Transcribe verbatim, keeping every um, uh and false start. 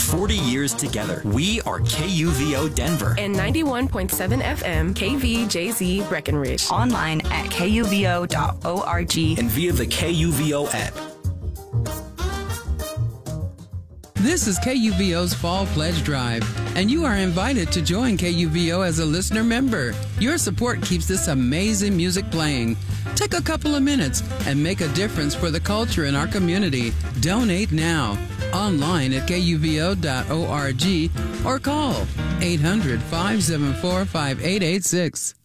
forty years together. We are K U V O Denver. And ninety-one point seven F M K V J Z Breckenridge. Online at K U V O dot org. And via the K U V O app. This is K U V O's Fall Pledge Drive, and you are invited to join K U V O as a listener member. Your support keeps this amazing music playing. Take a couple of minutes and make a difference for the culture in our community. Donate now, online at K U V O dot org, or call eight hundred, five seven four, five eight eight six.